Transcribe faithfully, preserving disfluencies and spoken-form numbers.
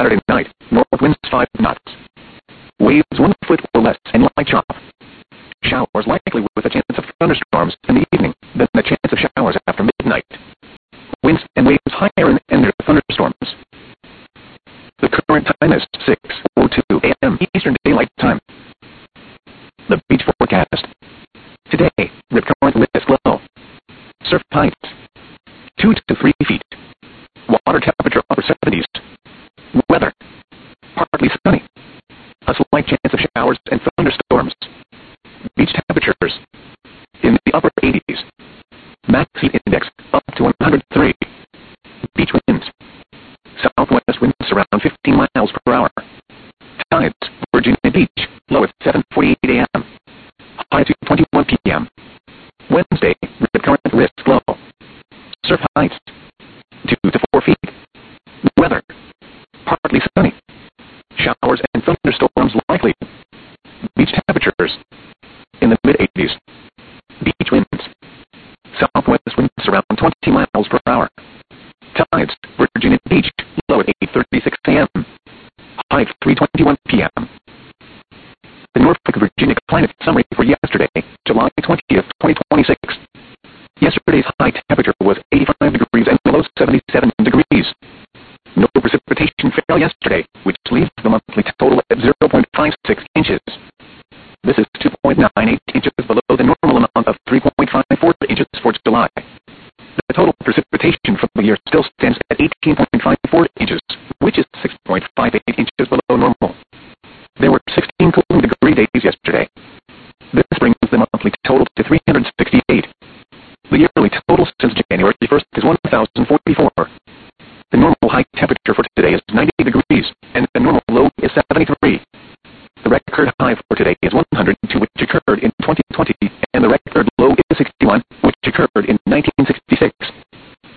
Saturday night, north winds five knots. Waves one foot or less and light chop. Showers likely with a chance of thunderstorms in the evening, then a chance of showers after midnight. Winds and waves higher in and near thunderstorms. The current time is six oh two a m Eastern Daylight Time. The beach forecast. Today, rip current lift low. Surf heights two to three feet. Water temperature upper seventies. Weather. Partly sunny. A slight chance of showers and thunderstorms. Beach temperatures in the upper eighties. Max heat index up to one hundred three. Beach winds. Southwest winds around fifteen miles per hour. Tides, Virginia Beach, low at seven forty-eight a m High to twenty-one p m Wednesday, rip current risk low. Surf heights two to four feet. Weather. Partly sunny. Showers and thunderstorms likely. Beach temperatures in the mid-eighties. Beach winds. Southwest winds around twenty miles per hour. Tides, Virginia Beach, low at eight thirty-six a m High three twenty-one p m The Norfolk, Virginia climate summary for yesterday, July twentieth, twenty twenty-six. Yesterday's high temperature was eighty-five degrees and the low seventy-seven degrees. No precipitation fell yesterday, which leaves the monthly total at zero point five six inches. This is two point nine eight inches below the normal amount of three point five four inches for July. The total precipitation for the year still stands at eighteen point five four inches, which is six point five eight inches below normal. There were sixteen cooling degree days yesterday. This brings the monthly total to three hundred sixty-eight. The yearly total since January first is one thousand forty-four. The normal high temperature for today is ninety degrees, and the normal low is seventy-three. The record high for today is one hundred two, which occurred in twenty twenty, and the record